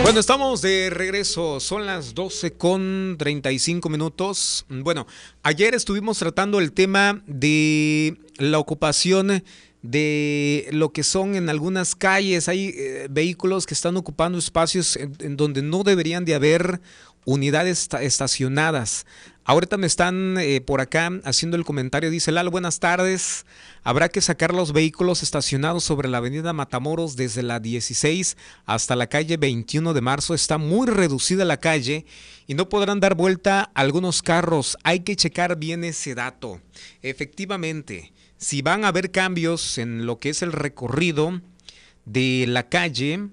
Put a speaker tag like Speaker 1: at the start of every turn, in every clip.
Speaker 1: Bueno, estamos de regreso, son las 12:35. Bueno, ayer estuvimos tratando el tema de la ocupación de lo que son en algunas calles. Hay vehículos que están ocupando espacios en donde no deberían de haber unidades estacionadas. Ahorita me están por acá haciendo el comentario, dice Lalo, buenas tardes. Habrá que sacar los vehículos estacionados sobre la avenida Matamoros desde la 16 hasta la calle 21 de marzo. Está muy reducida la calle y no podrán dar vuelta algunos carros. Hay que checar bien ese dato. Efectivamente, si van a haber cambios en lo que es el recorrido de la calle,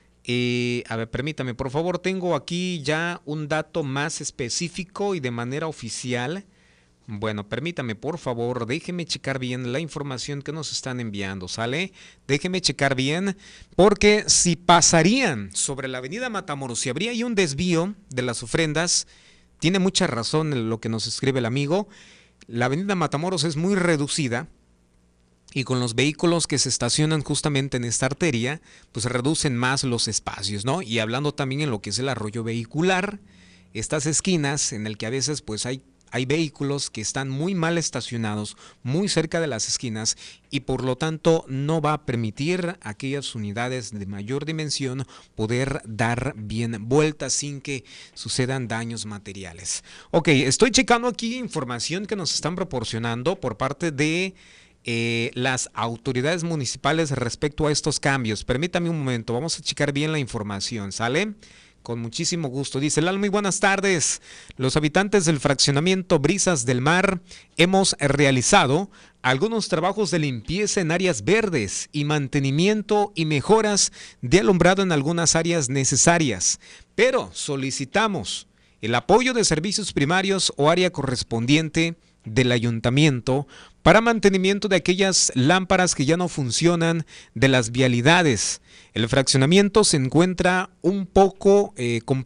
Speaker 1: a ver, permítame, por favor, tengo aquí ya un dato más específico y de manera oficial. Bueno, permítame, por favor, déjeme checar bien la información que nos están enviando, ¿sale? Déjeme checar bien, porque si pasarían sobre la avenida Matamoros, si habría ahí un desvío de las ofrendas, tiene mucha razón en lo que nos escribe el amigo. La avenida Matamoros es muy reducida, y con los vehículos que se estacionan justamente en esta arteria, pues reducen más los espacios, ¿no? Y hablando también en lo que es el arroyo vehicular, estas esquinas en el que a veces pues hay vehículos que están muy mal estacionados, muy cerca de las esquinas, y por lo tanto no va a permitir a aquellas unidades de mayor dimensión poder dar bien vueltas sin que sucedan daños materiales. Ok, estoy checando aquí información que nos están proporcionando por parte de las autoridades municipales respecto a estos cambios. Permítame un momento, vamos a checar bien la información, ¿sale? Con muchísimo gusto. Dice Lalo, muy buenas tardes. Los habitantes del fraccionamiento Brisas del Mar hemos realizado algunos trabajos de limpieza en áreas verdes y mantenimiento y mejoras de alumbrado en algunas áreas necesarias, pero solicitamos el apoyo de servicios primarios o área correspondiente del ayuntamiento para mantenimiento de aquellas lámparas que ya no funcionan de las vialidades. El fraccionamiento se encuentra con poco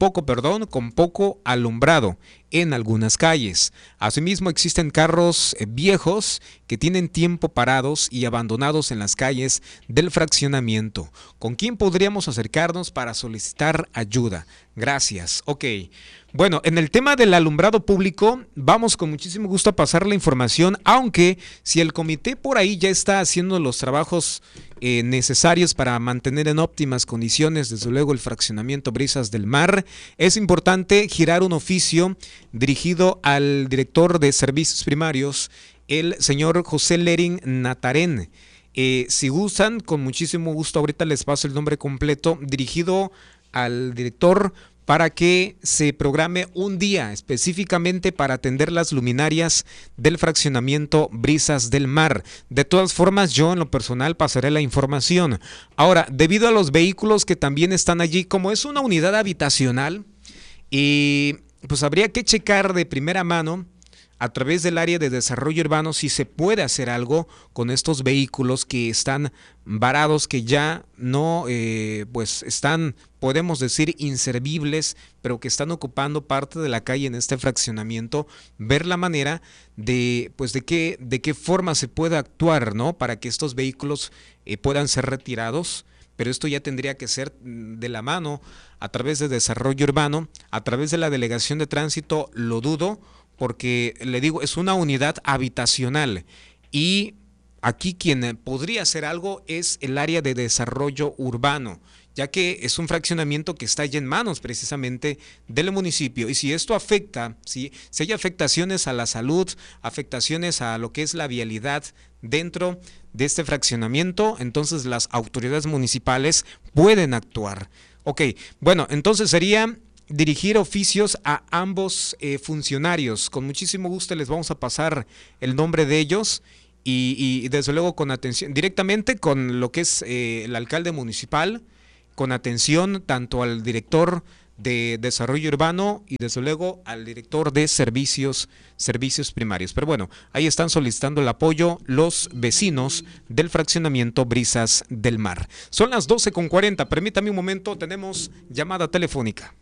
Speaker 1: alumbrado en algunas calles. Asimismo, existen carros viejos que tienen tiempo parados y abandonados en las calles del fraccionamiento. ¿Con quién podríamos acercarnos para solicitar ayuda? Gracias. Ok. Bueno, en el tema del alumbrado público, vamos con muchísimo gusto a pasar la información, aunque si el comité por ahí ya está haciendo los trabajos necesarios para mantener en óptimas condiciones, desde luego, el fraccionamiento Brisas del Mar, es importante girar un oficio dirigido al director de servicios primarios, el señor José Lerin Natarén. Si gustan, con muchísimo gusto, ahorita les paso el nombre completo, dirigido al director, para que se programe un día específicamente para atender las luminarias del fraccionamiento Brisas del Mar. De todas formas, yo en lo personal pasaré la información. Ahora, debido a los vehículos que también están allí, como es una unidad habitacional, pues habría que checar de primera mano a través del área de desarrollo urbano si se puede hacer algo con estos vehículos que están varados, que ya no pues están, podemos decir, inservibles, pero que están ocupando parte de la calle en este fraccionamiento. Ver la manera de pues de qué forma se puede actuar, ¿no?, para que estos vehículos puedan ser retirados. Pero esto ya tendría que ser de la mano a través de desarrollo urbano, a través de la delegación de tránsito. Lo dudo, porque le digo, es una unidad habitacional y aquí quien podría hacer algo es el área de desarrollo urbano, ya que es un fraccionamiento que está ya en manos precisamente del municipio. Y si esto afecta, si hay afectaciones a la salud, afectaciones a lo que es la vialidad dentro de este fraccionamiento, entonces las autoridades municipales pueden actuar. Ok, bueno, entonces sería dirigir oficios a ambos funcionarios. Con muchísimo gusto les vamos a pasar el nombre de ellos y desde luego con atención, directamente con lo que es el alcalde municipal, con atención tanto al director de desarrollo urbano y desde luego al director de servicios primarios. Pero bueno, ahí están solicitando el apoyo los vecinos del fraccionamiento Brisas del Mar. Son las 12:40, permítame un momento, tenemos llamada telefónica.